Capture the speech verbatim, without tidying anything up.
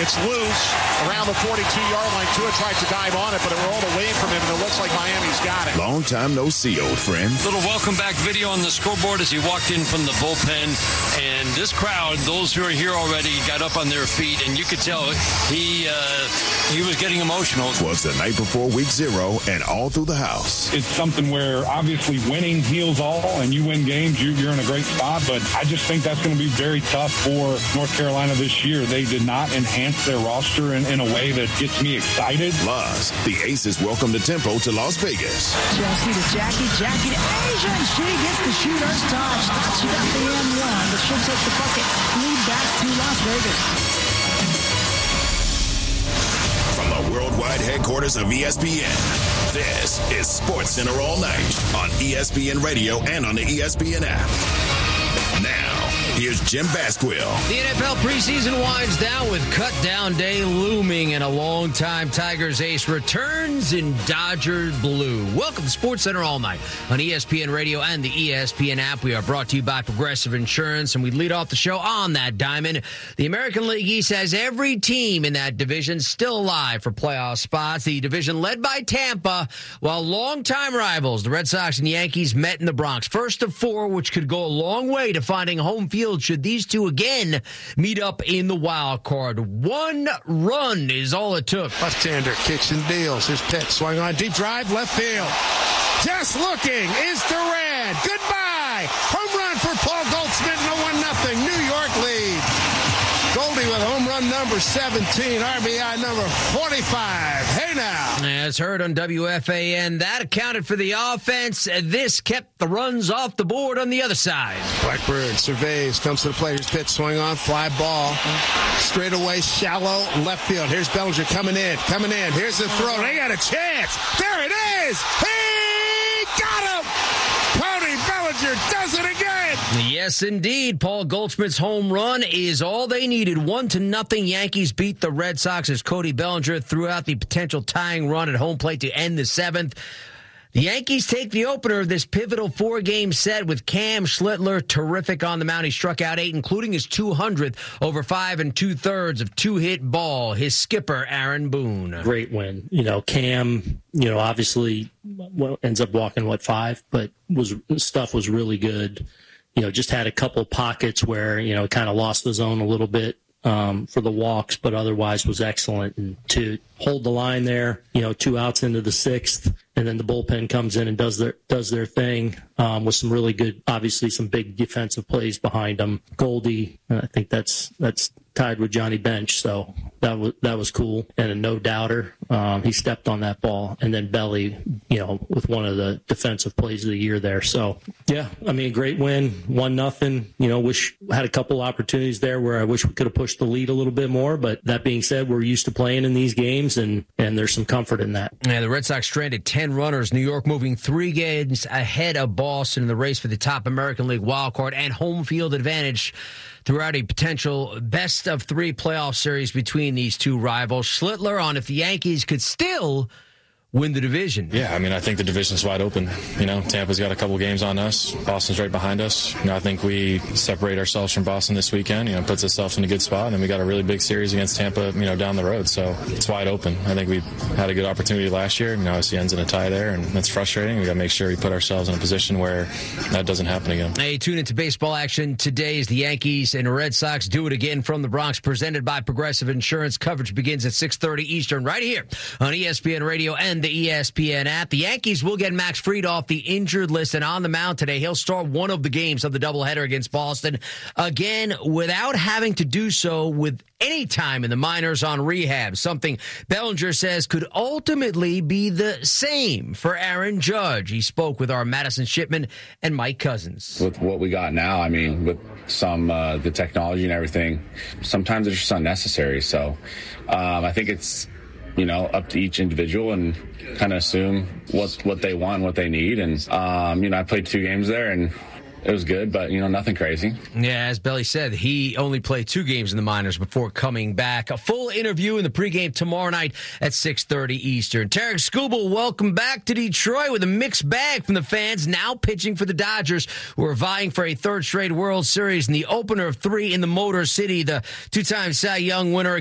It's loose around the forty-two-yard line. Tua tried to dive on it, but it rolled away from him, and it looks like Miami's got it. Long time no see, old friend. Little welcome back video on the scoreboard as he walked in from the bullpen. And this crowd, those who are here already, got up on their feet, and you could tell he uh, he was getting emotional. It was the night before week zero and all through the house. It's something where obviously winning heals all, and you win games, you, you're in a great spot. But I just think that's going to be very tough for North Carolina this year. They did not enhance their roster in, in a way that gets me excited. Plus, the Aces welcome the tempo to Las Vegas. Chelsea to Jackie, Jackie to Asia, and she gets the shooter's touch. Thought she got the M one, but she'll take the bucket. Lead back to Las Vegas. From the worldwide headquarters of E S P N, this is SportsCenter All Night on E S P N Radio and on the E S P N app. Now, here's Jim Basquill. The N F L preseason winds down with cut-down day looming, and a longtime Tigers ace returns in Dodger blue. Welcome to SportsCenter All Night on E S P N Radio and the E S P N app. We are brought to you by Progressive Insurance, and we lead off the show on that diamond. The American League East has every team in that division still alive for playoff spots. The division led by Tampa, while longtime rivals, the Red Sox and Yankees, met in the Bronx. First of four, which could go a long way to finding home field should these two again meet up in the wild card. One run is all it took. Left-hander kicks and deals. His pitch swung on deep drive, left field. Just looking is Durant. Goodbye. Home run for Paul Goldschmidt. No one nothing. New York lead. Goldie with home run number seventeen, R B I number forty-five. Hey now. As heard on W F A N, that accounted for the offense. This kept the runs off the board on the other side. Blackbird surveys, comes to the plate. His pitch swung on, fly ball. Straight away, shallow, left field. Here's Bellinger coming in, coming in. Here's the throw. They got a chance. There it is. He got him. Cody Bellinger does it again. Yes, indeed. Paul Goldschmidt's home run is all they needed. One to nothing. Yankees beat the Red Sox as Cody Bellinger threw out the potential tying run at home plate to end the seventh. The Yankees take the opener of this pivotal four-game set with Cam Schlittler terrific on the mound. He struck out eight, including his two hundredth over five and two-thirds of two-hit ball. His skipper, Aaron Boone. Great win. You know, Cam, you know, obviously well, ends up walking, what, five, but was stuff was really good. You know, just had a couple pockets where, you know, kind of lost the zone a little bit um, for the walks, but otherwise was excellent. And to hold the line there, you know, two outs into the sixth, and then the bullpen comes in and does their does their thing um, with some really good, obviously some big defensive plays behind them. Goldie, I think that's that's tied with Johnny Bench, so that was that was cool. And a no doubter, um, he stepped on that ball, and then Belly, you know, with one of the defensive plays of the year there. So yeah, I mean, great win, one nothing. You know, wish had a couple opportunities there where I wish we could have pushed the lead a little bit more. But that being said, we're used to playing in these games, and and there's some comfort in that. Yeah, the Red Sox stranded ten runners. New York moving three games ahead of Boston in the race for the top American League wildcard and home field advantage throughout a potential best of three playoff series between these two rivals. Schlittler on if the Yankees could still win the division. Yeah, I mean, I think the division's wide open. You know, Tampa's got a couple games on us. Boston's right behind us. You know, I think we separate ourselves from Boston this weekend, you know, puts ourselves in a good spot. And then we got a really big series against Tampa, you know, down the road. So it's wide open. I think we had a good opportunity last year. You know, obviously ends in a tie there, and that's frustrating. We got to make sure we put ourselves in a position where that doesn't happen again. Hey, tune into baseball action today as the Yankees and Red Sox do it again from the Bronx, presented by Progressive Insurance. Coverage begins at six thirty Eastern right here on E S P N Radio and the E S P N app. The Yankees will get Max Fried off the injured list and on the mound today. He'll start one of the games of the doubleheader against Boston, again, without having to do so with any time in the minors on rehab, something Bellinger says could ultimately be the same for Aaron Judge. He spoke with our Madison Shipman and Mike Cousins. With what we got now, I mean, with some uh, the technology and everything, sometimes it's just unnecessary. So um, I think it's, you know, up to each individual and kind of assume what what they want, what they need. And, um, you know, I played two games there and it was good, but, you know, nothing crazy. Yeah, as Belly said, he only played two games in the minors before coming back. A full interview in the pregame tomorrow night at six thirty Eastern. Tarek Skubal, welcome back to Detroit with a mixed bag from the fans, now pitching for the Dodgers, who are vying for a third straight World Series in the opener of three in the Motor City. The two-time Cy Young winner